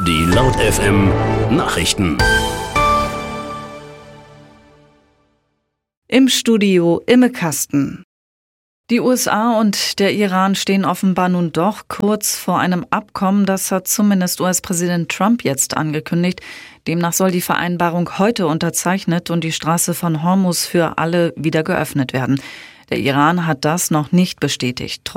Die Laut FM Nachrichten. Im Studio Imme Kasten. Die USA und der Iran stehen offenbar nun doch kurz vor einem Abkommen, das hat zumindest US-Präsident Trump jetzt angekündigt. Demnach soll die Vereinbarung heute unterzeichnet und die Straße von Hormuz für alle wieder geöffnet werden. Der Iran hat das noch nicht bestätigt.